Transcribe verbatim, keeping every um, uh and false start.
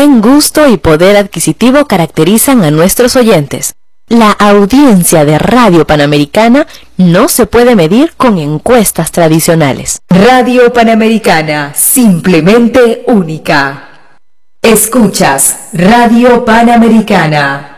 buen gusto y poder adquisitivo caracterizan a nuestros oyentes. La audiencia de Radio Panamericana no se puede medir con encuestas tradicionales. Radio Panamericana, simplemente única. Escuchas Radio Panamericana.